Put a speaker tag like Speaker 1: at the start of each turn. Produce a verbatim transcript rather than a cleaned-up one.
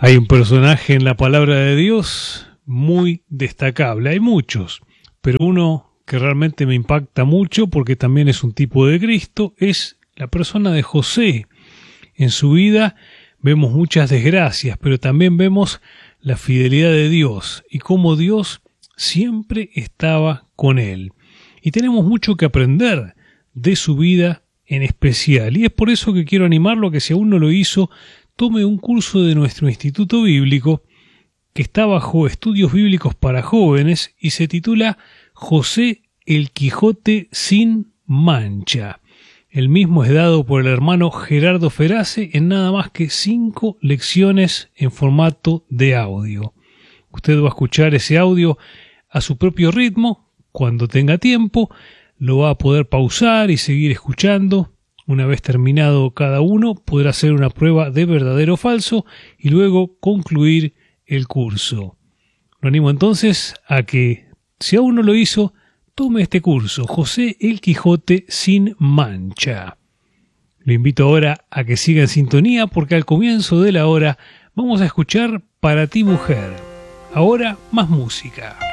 Speaker 1: Hay un personaje en la palabra de Dios muy destacable, hay muchos, pero uno que realmente me impacta mucho porque también es un tipo de Cristo, es la persona de José. En su vida vemos muchas desgracias, pero también vemos la fidelidad de Dios y cómo Dios siempre estaba con él. Y tenemos mucho que aprender de su vida en especial, y es por eso que quiero animarlo a que si aún no lo hizo, tome un curso de nuestro Instituto Bíblico que está bajo Estudios Bíblicos para Jóvenes y se titula José el Quijote sin mancha. El mismo es dado por el hermano Gerardo Ferace en nada más que cinco lecciones en formato de audio. Usted va a escuchar ese audio a su propio ritmo, cuando tenga tiempo, lo va a poder pausar y seguir escuchando. Una vez terminado cada uno, podrá hacer una prueba de verdadero o falso y luego concluir el curso. Lo animo entonces a que, si aún no lo hizo, tome este curso, José el Quijote sin mancha. Lo invito ahora a que siga en sintonía porque al comienzo de la hora vamos a escuchar Para ti mujer. Ahora más música.